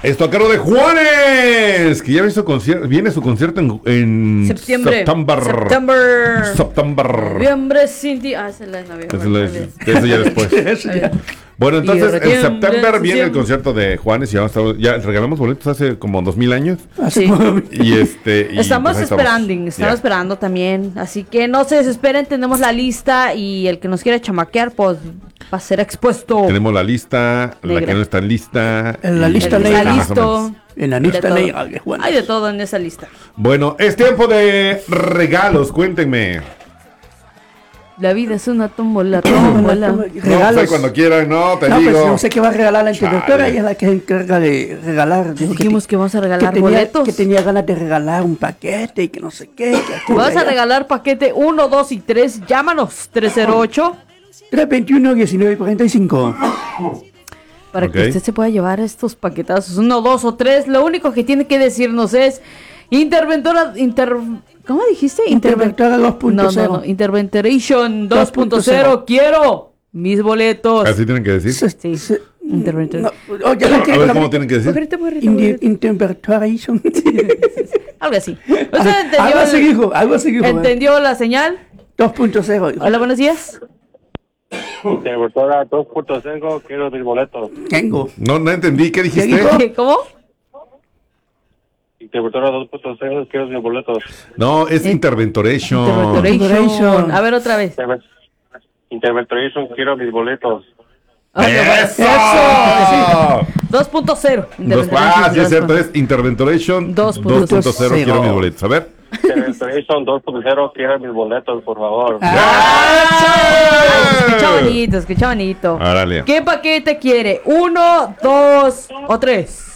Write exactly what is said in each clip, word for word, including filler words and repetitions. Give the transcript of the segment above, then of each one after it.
Esto a cargo de Juanes, que ya viene su concierto, viene su concierto en, en septiembre. September. September. September. Noviembre sin ti. Ah, esa es la de noviembre. Eso, lo, eso ya después. Bueno, entonces en septiembre viene el concierto de Juanes y ya, estamos, ya regalamos boletos hace como dos mil años. Sí. Y este. Y estamos pues esperando, estamos, estamos yeah. esperando también. Así que no se desesperen, tenemos la lista y el que nos quiera chamaquear, pues va a ser expuesto. Tenemos la lista, negra. la que no está lista. En la y- lista Está negra. listo. En la De lista todo. negra de Juanes. Hay de todo en esa lista. Bueno, es tiempo de regalos, cuéntenme. La vida es una tómbola, Bueno, tómbola. No, regalos. pues, cuando quieran, no, te No, digo. pues no sé qué va a regalar la interventora, Chale. ella es la que se encarga de regalar. Dijo que Dijimos te- que vamos a que regalar tenía, boletos. que tenía ganas de regalar un paquete y que no sé qué. Que aquí, Vamos a allá. regalar paquete uno, dos y tres. Llámanos tres cero ocho tres veintiuno, diecinueve cuarenta y cinco. para Ok. que usted se pueda llevar estos paquetazos. Uno, dos o tres. Lo único que tiene que decirnos es interventora. Inter, ¿Cómo dijiste? Interventora dos punto No, cero. no, no. Interventoration dos punto dos punto cero. cero. Quiero mis boletos. Así tienen que decir. Se- Sí. se- Interventor. no, oye, la que- A ver la- cómo tienen que decir. Pajarito, pajarito, Indi- pajarito. Interventoration. Algo así. ¿Usted entendió, Algo así el- dijo, algo así dijo. entendió la señal? dos punto cero. Hola, buenos días. Interventora dos punto cinco, quiero mis boletos. Tengo. No, no entendí, ¿qué dijiste? ¿Qué dijo? ¿Cómo? Interventora dos punto cero, quiero mis boletos. No, es Interventoration. Interventoration. A ver otra vez. Interve- Interventoration, quiero mis boletos. Ah, ¡Eso! dos punto cero. Dos, ah, sí es cierto, es Interventoration dos dos punto punto cero. Quiero mis boletos. A ver. Interventoration dos punto cero, quiero mis boletos, por favor. Ay, se escucha bonito, se escucha bonito. Árale. ¿Qué paquete quiere? ¿Uno, dos o tres?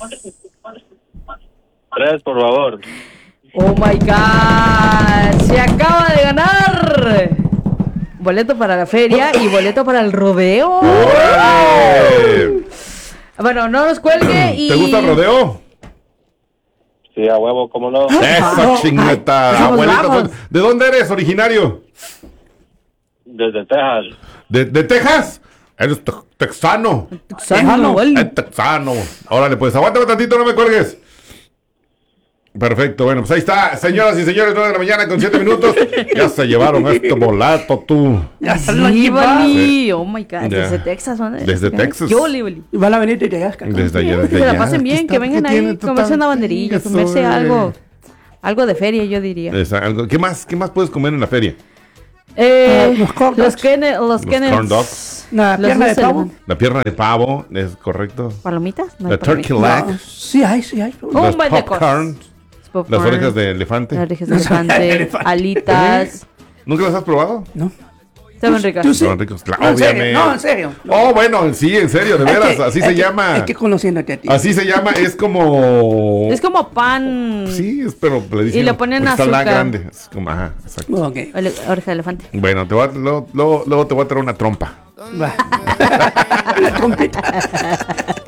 Tres, por favor. Oh my god. Se acaba de ganar. Boleto para la feria y boleto para el rodeo. ¡Órale! Bueno, no nos cuelgue y... ¿Te gusta el rodeo? Sí, a huevo, ¿cómo no? Esa chingüeta. Ay, vamos, Abuelito, vamos. ¿de dónde eres originario? Desde Texas. ¿De, de Texas? Eres te- texano. Texano, vale. Es texano. Órale, pues aguántame tantito, no me cuelgues. Perfecto, bueno, pues ahí está, señoras y señores, nueve de la mañana con siete minutos. Ya se llevaron este bolato, tú. Ya están los Sí, chivas. vale. Oh my god. Ya. Desde Texas, ¿no? Desde Texas. Yo, Libeli. Van a venir desde allá. Desde allá, desde Que la allá. pasen bien, Aquí que está, vengan ¿qué ahí, tiene? comerse una banderilla, Eso, comerse eh. algo, algo de feria, yo diría. Esa, algo- ¿Qué más, qué más puedes comer en la feria? Eh, Ah, los corn los dogs. Kennel, los Kennels. corn dogs. Una Los pierna de dulces pavo. lemon. La pierna de pavo, es correcto. ¿Palomitas? No hay La turkey palomitas. leg. No, sí hay, sí hay. Un Los buen de cosas. popcorn. Popcorn, Las orejas de elefante. Las orejas de elefante, Elefante. alitas. ¿Nunca las has probado? No. Saben ricas. Tú sí. Son ricos, claro, No, en serio, obviamente. no, en serio. Oh, bueno, sí, en serio, de Es veras, que- así es se que- llama. Es que conociéndote a ti. Así se llama, es como... Es como pan. Sí, es, pero le dicen... Y le ponen porque está la azúcar. grande. Es como, ajá, exacto. Ok. Ele- oreja de elefante. Bueno, te voy a- luego, luego- luego te voy a traer una trompa. Va. La trompeta.